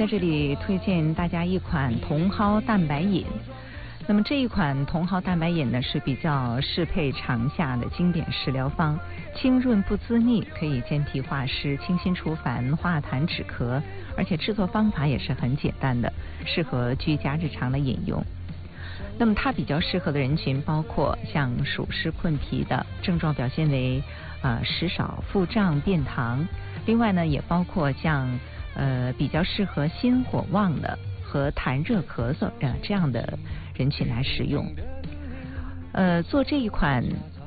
在这里推荐大家一款茼蒿蛋白饮。那么这一款茼蒿蛋白饮呢是比较适配长夏的经典食疗方，清润不滋腻，可以健脾化湿、清心除烦、化痰止咳，而且制作方法也是很简单的，适合居家日常的饮用。那么它比较适合的人群包括像暑湿困脾的，症状表现为食少、腹胀、便溏。另外呢，也包括像比较适合心火旺的和痰热咳嗽这样的人群来使用。做这一款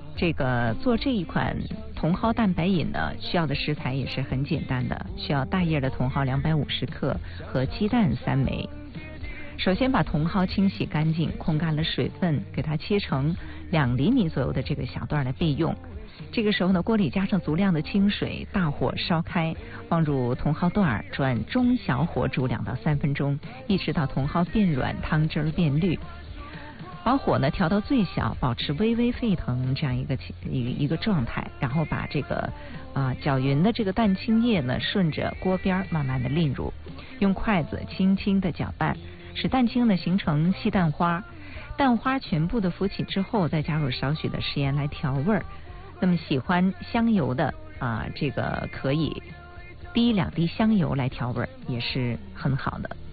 茼蒿蛋白饮呢，需要的食材也是很简单的，需要大叶的茼蒿250克和鸡蛋3枚。首先把茼蒿清洗干净，控干了水分，给它切成2厘米左右的这个小段来备用。这个时候呢，锅里加上足量的清水，大火烧开，放入茼蒿段，转中小火煮2到3分钟，一直到茼蒿变软，汤汁变绿。把火呢调到最小，保持微微沸腾这样一个状态，然后把这个搅匀的这个蛋清液呢，顺着锅边慢慢的淋入，用筷子轻轻的搅拌，使蛋清呢形成细蛋花。蛋花全部的浮起之后，再加入少许的食盐来调味儿。那么喜欢香油的这个可以滴2滴香油来调味儿，也是很好的。